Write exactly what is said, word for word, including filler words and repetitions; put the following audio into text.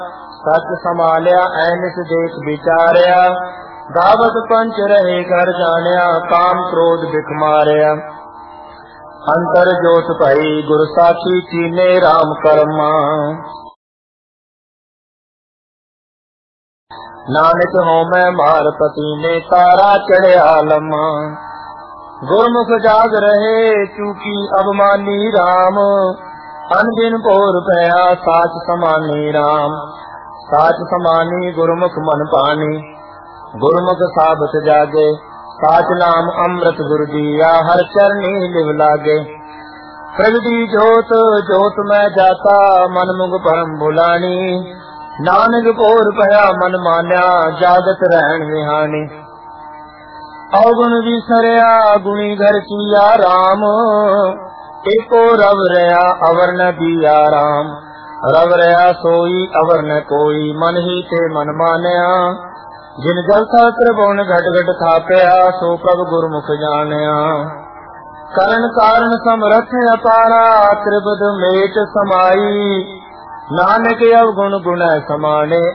सच संभालिया ऐनिस देख विचारिया, गावत पंच रहे घर जानिया, काम क्रोध बिख मारिया। अंतर जोत भई गुर साखी, कीने राम कर्मा। नानक होमै मार पति ने, तारा चढ़िया लम्मा। गुरमुख जाग रहे चूकी अवमानी राम, अनबिन भोर भया साच समानी राम। साच समानी गुरमुख मन पानी, गुरमुख साबत जागे। साच नाम अमृत गुर दिया, हर चरनी लिव लागे। प्रगति जोत जोत में जाता, मन मुग परम भुलानी। नानक भोर भया मन मान्या, जागत रहन विहानी। अवगुण विसरिया गुणी घर किया राम, एको रव रया अवर न दिया राम। रव रया सोई अवर न कोई, मन ही ते मन मानया। जिन जल सहस्त्र भुवन घट घट थापया, सो प्रभु गुरमुख जानिया। करण कारण समरथ अपारा, त्रिबद मेट समाई। नानक अवगुण गुण समाने,